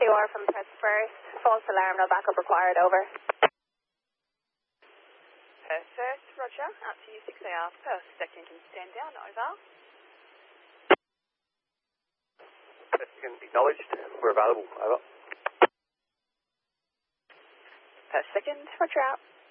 2R from press first. False alarm, no backup required, over. Perth first, roger. Out to you 6AR. Perth second can stand down, over. Perth second acknowledged. We're available, over. Perth second, roger out.